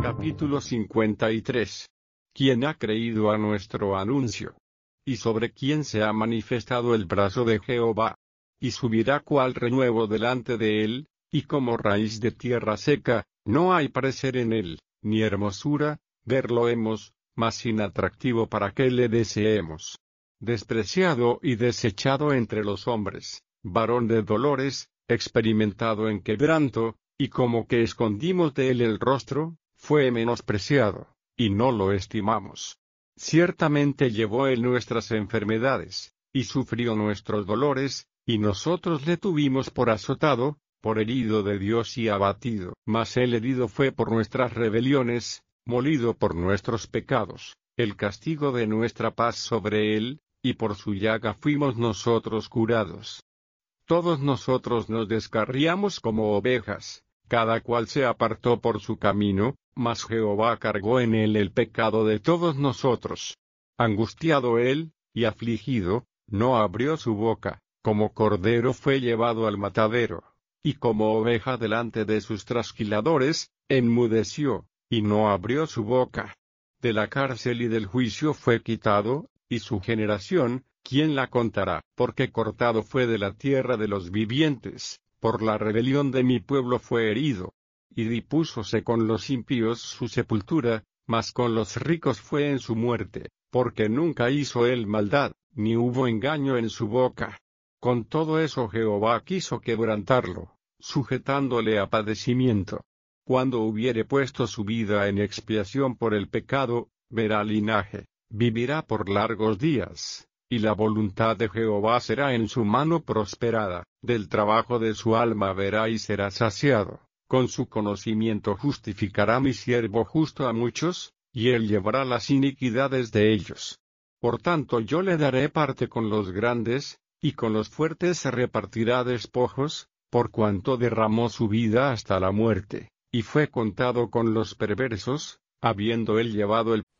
Capítulo 53. ¿Quién ha creído a nuestro anuncio? ¿Y sobre quién se ha manifestado el brazo de Jehová? Y subirá cual renuevo delante de él, y como raíz de tierra seca, no hay parecer en él, ni hermosura, verlo hemos, mas sin atractivo para que le deseemos. Despreciado y desechado entre los hombres, varón de dolores, experimentado en quebranto, y como que escondimos de él el rostro, fue menospreciado, y no lo estimamos. Ciertamente llevó él nuestras enfermedades, y sufrió nuestros dolores, y nosotros le tuvimos por azotado, por herido de Dios y abatido. Mas él herido fue por nuestras rebeliones, molido por nuestros pecados, el castigo de nuestra paz sobre él, y por su llaga fuimos nosotros curados. Todos nosotros nos descarriamos como ovejas, cada cual se apartó por su camino, mas Jehová cargó en él el pecado de todos nosotros. Angustiado él, y afligido, no abrió su boca, como cordero fue llevado al matadero, y como oveja delante de sus trasquiladores, enmudeció, y no abrió su boca. De la cárcel y del juicio fue quitado, y su generación, ¿quién la contará? Porque cortado fue de la tierra de los vivientes, por la rebelión de mi pueblo fue herido. Y dispúsose con los impíos su sepultura, mas con los ricos fue en su muerte, porque nunca hizo él maldad, ni hubo engaño en su boca. Con todo eso Jehová quiso quebrantarlo, sujetándole a padecimiento. Cuando hubiere puesto su vida en expiación por el pecado, verá linaje, vivirá por largos días. Y la voluntad de Jehová será en su mano prosperada, del trabajo de su alma verá y será saciado, con su conocimiento justificará mi siervo justo a muchos, y él llevará las iniquidades de ellos. Por tanto yo le daré parte con los grandes, y con los fuertes se repartirá despojos, por cuanto derramó su vida hasta la muerte, y fue contado con los perversos, habiendo él llevado el